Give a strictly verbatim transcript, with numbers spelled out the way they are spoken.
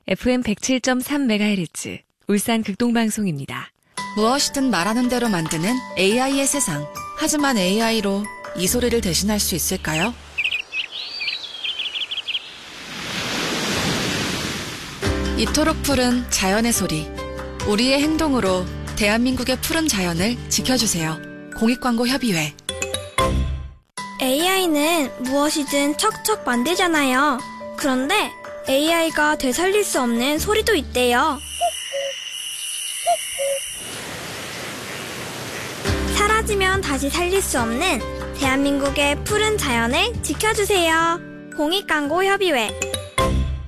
에프엠 백칠 점 삼 메가헤르츠 울산 극동방송입니다. 무엇이든 말하는 대로 만드는 에이아이의 세상. 하지만 에이아이로 이 소리를 대신할 수 있을까요? 이토록 푸른 자연의 소리. 우리의 행동으로 대한민국의 푸른 자연을 지켜주세요. 공익광고협의회. 에이아이는 무엇이든 척척 만들잖아요. 그런데 에이아이가 되살릴 수 없는 소리도 있대요. 사라지면 다시 살릴 수 없는 대한민국의 푸른 자연을 지켜주세요. 공익광고협의회.